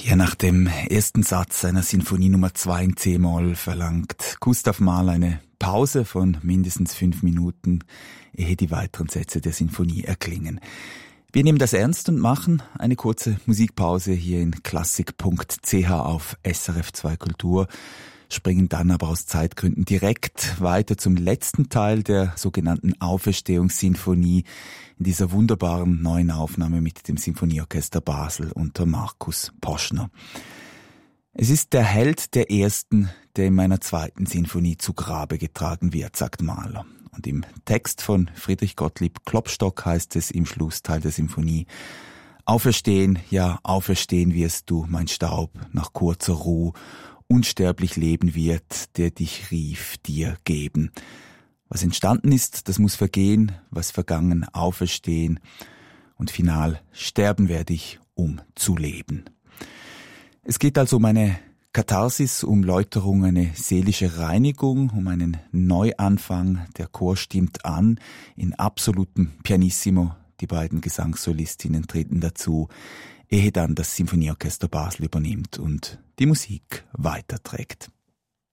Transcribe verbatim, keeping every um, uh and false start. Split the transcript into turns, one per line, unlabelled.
Ja, nach dem ersten Satz seiner Sinfonie Nummer zwei in C-Moll verlangt Gustav Mahler eine Pause von mindestens fünf Minuten, ehe die weiteren Sätze der Sinfonie erklingen. Wir nehmen das ernst und machen eine kurze Musikpause hier in klassik punkt c h auf S R F zwei Kultur, springen dann aber aus Zeitgründen direkt weiter zum letzten Teil der sogenannten Auferstehungssinfonie in dieser wunderbaren neuen Aufnahme mit dem Sinfonieorchester Basel unter Markus Poschner. Es ist der Held der ersten, der in meiner zweiten Sinfonie zu Grabe getragen wird, sagt Mahler. Und im Text von Friedrich Gottlieb Klopstock heißt es im Schlussteil der Sinfonie: Auferstehen, ja, auferstehen wirst du, mein Staub, nach kurzer Ruh, unsterblich leben wird, der dich rief, dir geben. Was entstanden ist, das muss vergehen, was vergangen, auferstehen, und final sterben werde ich, um zu leben. Es geht also um eine Katharsis, um Läuterung, eine seelische Reinigung, um einen Neuanfang. Der Chor stimmt an, in absolutem Pianissimo. Die beiden Gesangssolistinnen treten dazu, ehe dann das Sinfonieorchester Basel übernimmt und die Musik weiterträgt.